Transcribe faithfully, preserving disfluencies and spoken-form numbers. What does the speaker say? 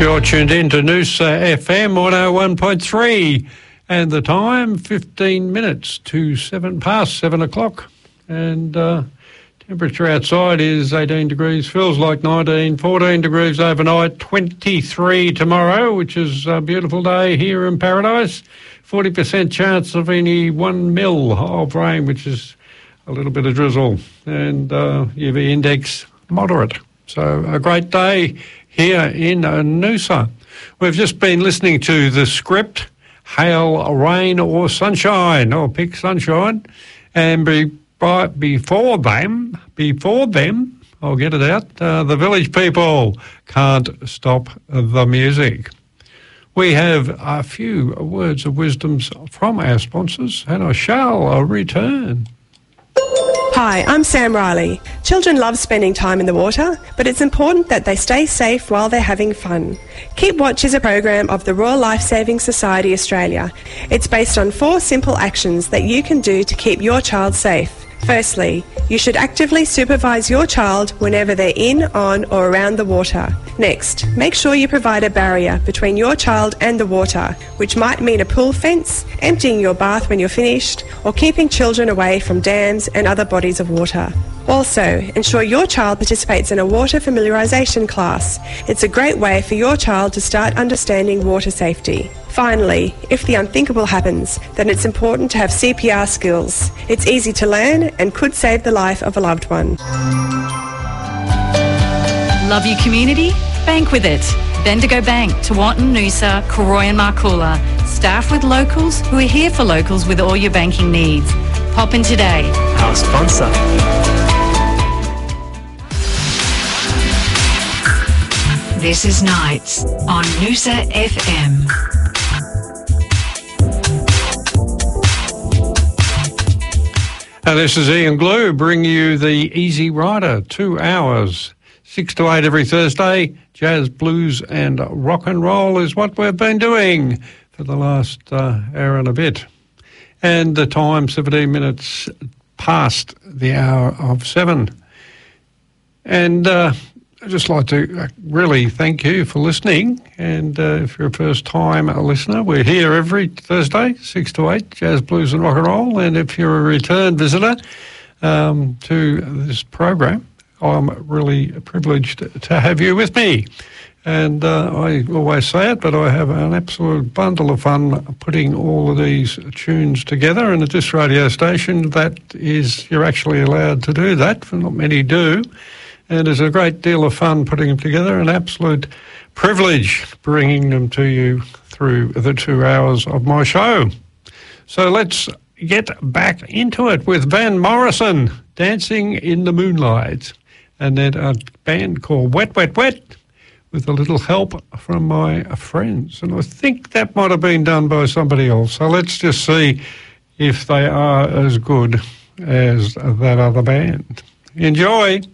You're tuned in to Noosa F M one oh one point three, and the time fifteen minutes to seven past seven o'clock, and uh, temperature outside is eighteen degrees, feels like nineteen, fourteen degrees overnight, twenty-three tomorrow, which is a beautiful day here in Paradise. forty percent chance of any one mil of rain, which is a little bit of drizzle, and uh, U V index moderate. So a great day here in Noosa. We've just been listening to the script, Hail, Rain or Sunshine, or Pick Sunshine, and be, by, before them, before them, I'll get it out, uh, the Village People, Can't Stop the Music. We have a few words of wisdom from our sponsors, and I shall return. Hi, I'm Sam Riley. Children love spending time in the water, but it's important that they stay safe while they're having fun. Keep Watch is a program of the Royal Life Saving Society Australia. It's based on four simple actions that you can do to keep your child safe. Firstly, you should actively supervise your child whenever they're in, on or around the water. Next, make sure you provide a barrier between your child and the water, which might mean a pool fence, emptying your bath when you're finished, or keeping children away from dams and other bodies of water. Also, ensure your child participates in a water familiarisation class. It's a great way for your child to start understanding water safety. Finally, if the unthinkable happens, then it's important to have C P R skills. It's easy to learn and could save the life of a loved one. Love your community? Bank with it. Bendigo Bank, Tewantin, Noosa, Koroi and Markoola. Staff with locals who are here for locals with all your banking needs. Pop in today. Our sponsor. This is Nights on Noosa F M. And this is Ian Glue bringing you the Easy Rider, two hours, six to eight every Thursday. Jazz, blues and rock and roll is what we've been doing for the last uh, hour and a bit. And the time, seventeen minutes past the hour of seven. And uh, I'd just like to really thank you for listening. And uh, if you're a first-time listener, we're here every Thursday, six to eight, Jazz, Blues and Rock and Roll. And if you're a return visitor um, to this program, I'm really privileged to have you with me. And uh, I always say it, but I have an absolute bundle of fun putting all of these tunes together. And at this radio station, that is, you're actually allowed to do that, for not many do. And it's a great deal of fun putting them together, an absolute privilege bringing them to you through the two hours of my show. So let's get back into it with Van Morrison, Dancing in the Moonlight, and then a band called Wet, Wet, Wet, with a little help from my friends. And I think that might have been done by somebody else. So let's just see if they are as good as that other band. Enjoy.